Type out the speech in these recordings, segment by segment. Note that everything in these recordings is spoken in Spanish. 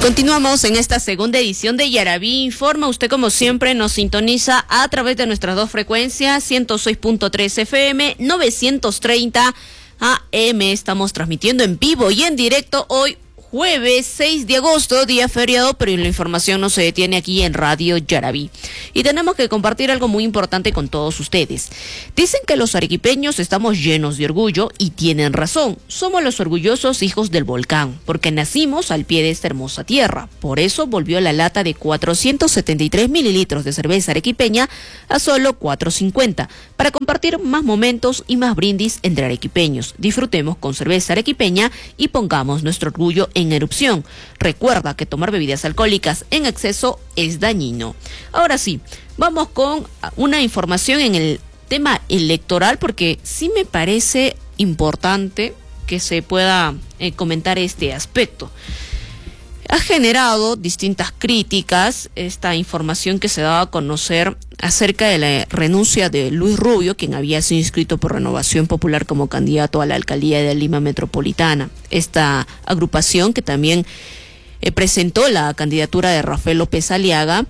Continuamos en esta segunda edición de Yaraví Informa. Usted, como siempre, nos sintoniza a través de nuestras dos frecuencias, 106.3 FM, 930 AM. Estamos transmitiendo en vivo y en directo hoy, jueves 6 de agosto, día feriado, pero la información no se detiene aquí en Radio Yaraví. Y tenemos que compartir algo muy importante con todos ustedes. Dicen que los arequipeños estamos llenos de orgullo y tienen razón. Somos los orgullosos hijos del volcán, porque nacimos al pie de esta hermosa tierra. Por eso volvió la lata de 473 mililitros de cerveza arequipeña a solo 4.50, para compartir más momentos y más brindis entre arequipeños. Disfrutemos con cerveza arequipeña y pongamos nuestro orgullo en erupción. Recuerda que tomar bebidas alcohólicas en exceso es dañino. Ahora sí, vamos con una información en el tema electoral, porque sí me parece importante que se pueda comentar este aspecto. Ha generado distintas críticas esta información que se daba a conocer acerca de la renuncia de Luis Rubio, quien había sido inscrito por Renovación Popular como candidato a la alcaldía de Lima Metropolitana. Esta agrupación que también presentó la candidatura de Rafael López Aliaga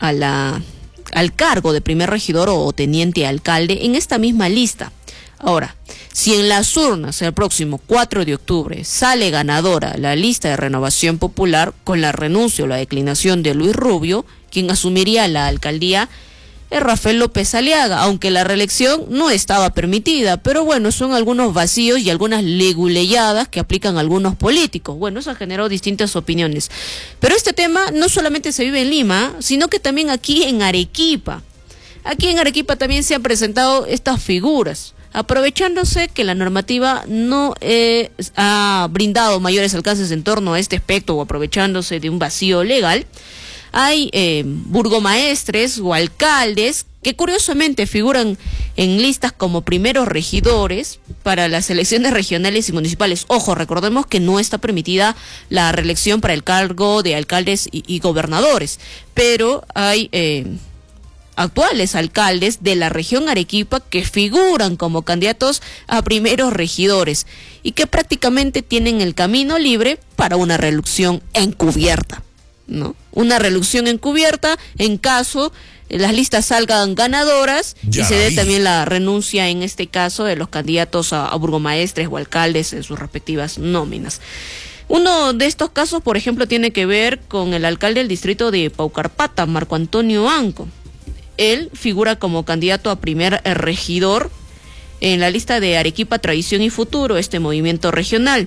al cargo de primer regidor o teniente alcalde en esta misma lista. Ahora, si en las urnas el próximo 4 de octubre sale ganadora la lista de Renovación Popular con la renuncia o la declinación de Luis Rubio, quien asumiría la alcaldía es Rafael López Aliaga, aunque la reelección no estaba permitida. Pero bueno, son algunos vacíos y algunas leguleyadas que aplican algunos políticos. Bueno, eso ha generado distintas opiniones. Pero este tema no solamente se vive en Lima, sino que también aquí en Arequipa. Aquí en Arequipa también se han presentado estas figuras, aprovechándose que la normativa no ha brindado mayores alcances en torno a este aspecto, o aprovechándose de un vacío legal. Hay burgomaestres o alcaldes que curiosamente figuran en listas como primeros regidores para las elecciones regionales y municipales. Ojo, recordemos que no está permitida la reelección para el cargo de alcaldes y gobernadores, pero hay actuales alcaldes de la región Arequipa que figuran como candidatos a primeros regidores y que prácticamente tienen el camino libre para una reelección encubierta, ¿no? Una reelección encubierta en caso las listas salgan ganadoras y se dé también la renuncia, en este caso, de los candidatos a burgomaestres o alcaldes en sus respectivas nóminas. Uno de estos casos, por ejemplo, tiene que ver con el alcalde del distrito de Paucarpata, Marco Antonio Anco. Él figura como candidato a primer regidor en la lista de Arequipa Tradición y Futuro, este movimiento regional.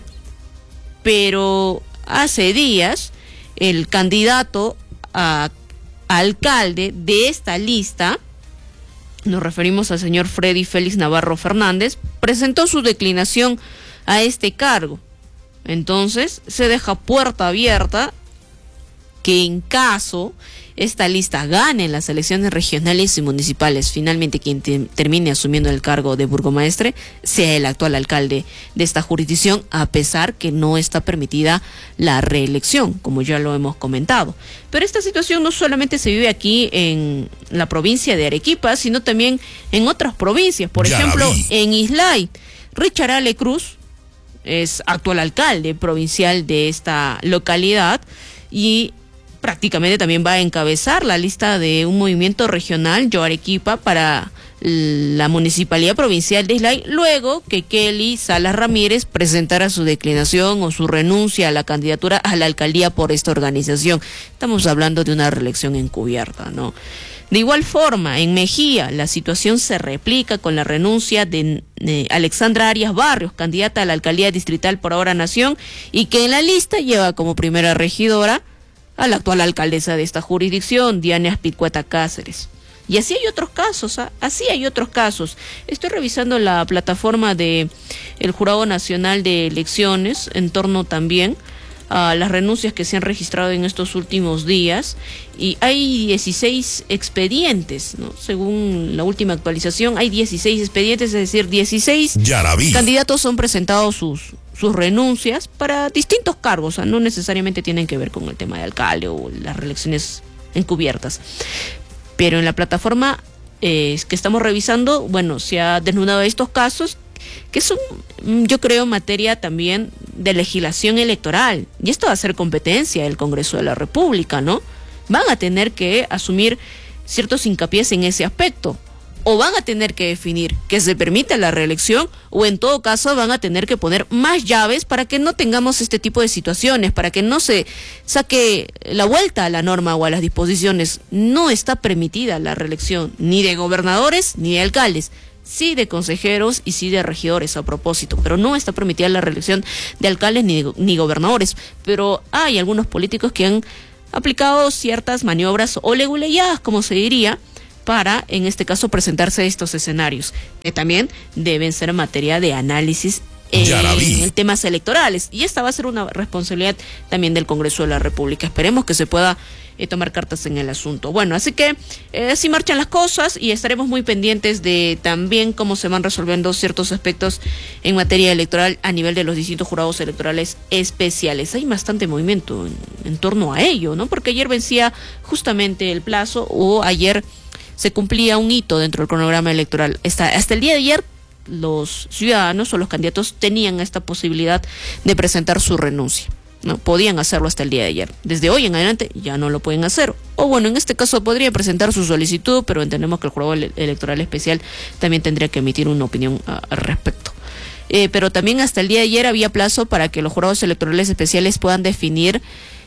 Pero hace días el candidato a alcalde de esta lista, nos referimos al señor Freddy Félix Navarro Fernández, presentó su declinación a este cargo. Entonces se deja puerta abierta que en caso esta lista gane en las elecciones regionales y municipales, finalmente quien termine asumiendo el cargo de burgomaestre sea el actual alcalde de esta jurisdicción, a pesar que no está permitida la reelección, como ya lo hemos comentado. Pero esta situación no solamente se vive aquí en la provincia de Arequipa, sino también en otras provincias. Por ejemplo, en Islay, Richard Ale Cruz es actual alcalde provincial de esta localidad y prácticamente también va a encabezar la lista de un movimiento regional, Yo Arequipa, para la Municipalidad Provincial de Islay, luego que Kelly Salas Ramírez presentara su declinación o su renuncia a la candidatura a la alcaldía por esta organización. Estamos hablando de una reelección encubierta, ¿no? De igual forma, en Mejía, la situación se replica con la renuncia de Alexandra Arias Barrios, candidata a la alcaldía distrital por Ahora Nación, y que en la lista lleva como primera regidora a la actual alcaldesa de esta jurisdicción, Diana Aspilcueta Cáceres. Y así hay otros casos, así hay otros casos. Estoy revisando la plataforma de el Jurado Nacional de Elecciones en torno también a las renuncias que se han registrado en estos últimos días, y hay 16 expedientes, ¿no? Según la última actualización, hay 16 expedientes, es decir, 16 candidatos han presentado sus renuncias para distintos cargos, no necesariamente tienen que ver con el tema de alcalde o las reelecciones encubiertas. Pero en la plataforma que estamos revisando, bueno, se ha desnudado estos casos que es yo creo, materia también de legislación electoral. Y esto va a ser competencia del Congreso de la República, ¿no? Van a tener que asumir ciertos hincapiés en ese aspecto. O van a tener que definir que se permita la reelección, o en todo caso van a tener que poner más llaves para que no tengamos este tipo de situaciones, para que no se saque la vuelta a la norma o a las disposiciones. No está permitida la reelección ni de gobernadores ni de alcaldes. Sí de consejeros y sí de regidores a propósito, pero no está permitida la reelección de alcaldes ni gobernadores. Pero hay algunos políticos que han aplicado ciertas maniobras o leguleyadas, como se diría, para, en este caso, presentarse estos escenarios, que también deben ser materia de análisis en temas electorales. Y esta va a ser una responsabilidad también del Congreso de la República. Esperemos que se pueda tomar cartas en el asunto. Bueno, así que así marchan las cosas y estaremos muy pendientes de también cómo se van resolviendo ciertos aspectos en materia electoral a nivel de los distintos jurados electorales especiales. Hay bastante movimiento en torno a ello, ¿no? Porque ayer vencía justamente el plazo, o ayer se cumplía un hito dentro del cronograma electoral. Hasta el día de ayer, los ciudadanos o los candidatos tenían esta posibilidad de presentar su renuncia, ¿no? Podían hacerlo hasta el día de ayer. Desde hoy en adelante ya no lo pueden hacer. O bueno, en este caso podría presentar su solicitud, pero entendemos que el jurado electoral especial también tendría que emitir una opinión al respecto. Pero también hasta el día de ayer había plazo para que los jurados electorales especiales puedan definir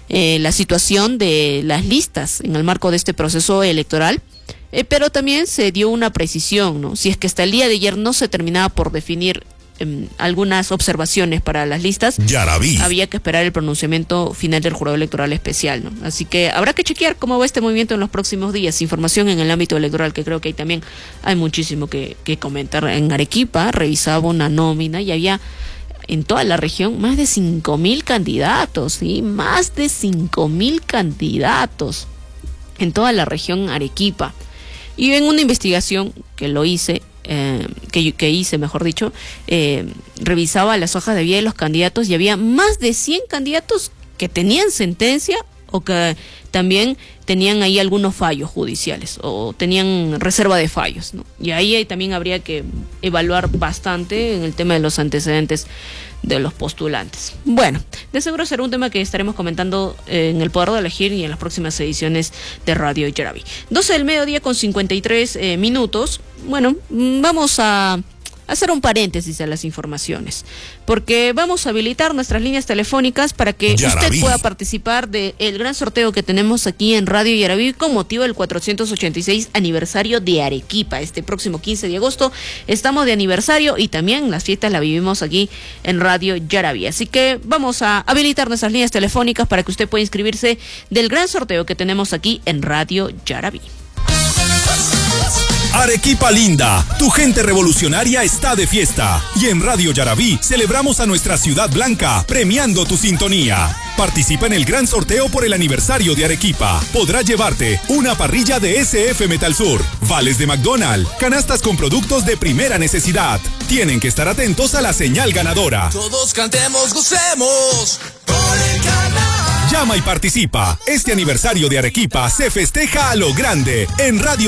la situación de las listas en el marco de este proceso electoral. Pero también se dio una precisión, ¿no? Si es que hasta el día de ayer no se terminaba por definir algunas observaciones para las listas, había que esperar el pronunciamiento final del jurado electoral especial, ¿no? Así que habrá que chequear cómo va este movimiento en los próximos días. Información en el ámbito electoral, que creo que ahí también hay muchísimo que comentar. En Arequipa revisaba una nómina y había en toda la región más de 5.000 candidatos, ¿sí? Más de 5.000 candidatos en toda la región Arequipa. Y en una investigación que lo hice, revisaba las hojas de vida de los candidatos y había más de 100 candidatos que tenían sentencia o que también tenían ahí algunos fallos judiciales o tenían reserva de fallos, ¿no? Y ahí también habría que evaluar bastante en el tema de los antecedentes de los postulantes. Bueno, de seguro será un tema que estaremos comentando en el Poder de Elegir y en las próximas ediciones de Radio Yaraví. 12 del mediodía con 53 minutos. Bueno, vamos a hacer un paréntesis a las informaciones, porque vamos a habilitar nuestras líneas telefónicas para que usted pueda participar del gran sorteo que tenemos aquí en Radio Yaraví con motivo del 486 aniversario de Arequipa. Este próximo 15 de agosto estamos de aniversario y también las fiestas las vivimos aquí en Radio Yaraví. Así que vamos a habilitar nuestras líneas telefónicas para que usted pueda inscribirse del gran sorteo que tenemos aquí en Radio Yaraví. Arequipa linda, tu gente revolucionaria está de fiesta. Y en Radio Yaraví celebramos a nuestra ciudad blanca, premiando tu sintonía. Participa en el gran sorteo por el aniversario de Arequipa. Podrás llevarte una parrilla de SF Metal Sur, vales de McDonald's, canastas con productos de primera necesidad. Tienen que estar atentos a la señal ganadora. Todos cantemos, gocemos por el canal. Llama y participa. Este aniversario de Arequipa se festeja a lo grande en Radio